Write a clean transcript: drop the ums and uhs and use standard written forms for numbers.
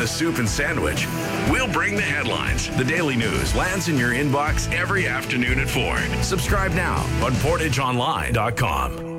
a soup and sandwich. We'll bring the headlines. The Daily News lands in your inbox every afternoon at 4. Subscribe now on PortageOnline.com.